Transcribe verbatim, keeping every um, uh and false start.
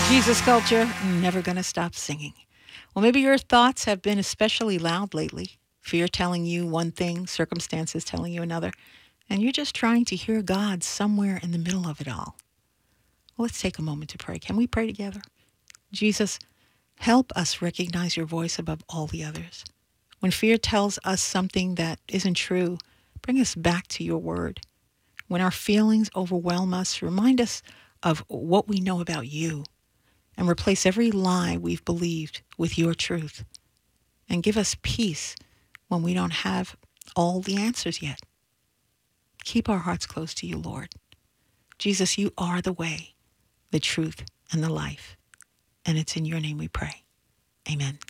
Jesus culture, never gonna stop singing. Well, maybe your thoughts have been especially loud lately. Fear telling you one thing, circumstances telling you another, and you're just trying to hear God somewhere in the middle of it all. Well, let's take a moment to pray. Can we pray together? Jesus, help us recognize your voice above all the others. When fear tells us something that isn't true, bring us back to your word. When our feelings overwhelm us, remind us of what we know about you and replace every lie we've believed with your truth. And give us peace when we don't have all the answers yet. Keep our hearts close to you, Lord. Jesus, you are the way, the truth, and the life. And it's in your name we pray. Amen.